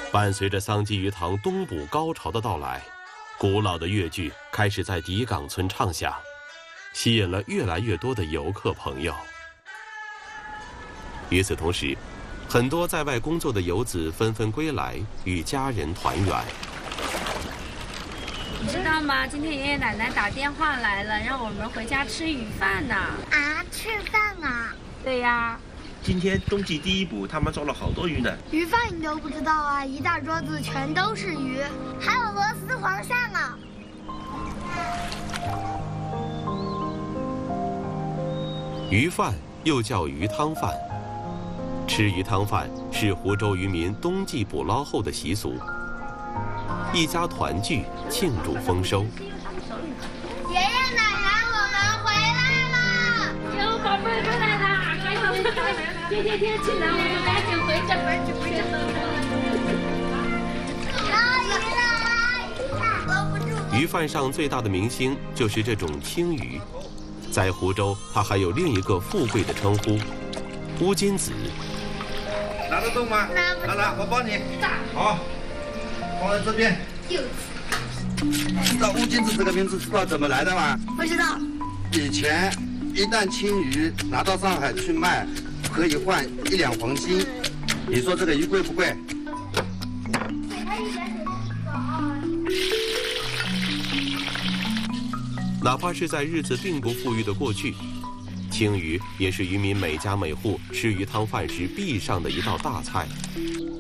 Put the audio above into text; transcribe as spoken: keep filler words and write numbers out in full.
伴随着桑基鱼塘东捕高潮的到来，古老的越剧开始在底岗村唱响，吸引了越来越多的游客朋友。与此同时，很多在外工作的游子纷纷归来，与家人团圆。 你知道吗？今天爷爷奶奶打电话来了，让我们回家吃鱼饭呢。 啊，吃饭啊？ 对呀。 今天冬季第一捕，他们抓了好多鱼呢。 鱼饭你都不知道啊？一大桌子全都是鱼，还有螺丝黄鳝呢。 鱼饭又叫鱼汤饭，吃鱼汤饭是湖州渔民冬季捕捞后的习俗，一家团聚庆祝丰收。 爷爷奶奶，我们回来了！ 有宝贝回来了！还有天天天气冷，我们赶紧回去，回去，回去。 阿姨了，阿姨，搂不住。 鱼饭上最大的明星就是这种青鱼，在湖州它还有另一个富贵的称呼——乌金子。 拿得动吗？ 拿不动。 来来，我帮你。好，放在这边。知道乌金子这个名字知道怎么来的吗？ 不知道。 以前一担青鱼拿到上海去卖，可以换一两黄金。你说这个鱼贵不贵？ 哪怕是在日子并不富裕的过去，青鱼也是渔民每家每户吃鱼汤饭时必上的一道大菜。